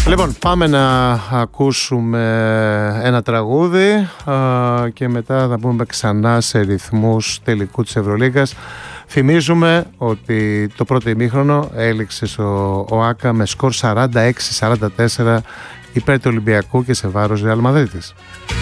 Λοιπόν, πάμε να ακούσουμε ένα τραγούδι και μετά θα πούμε ξανά σε ρυθμούς τελικού της Ευρωλίγκας. Θυμίζουμε ότι το πρώτο ημίχρονο έληξε ο ΟΑΚΑ με σκορ 46-44 υπέρ του Ολυμπιακού και σε βάρος Ρεάλ Μαδρίτης.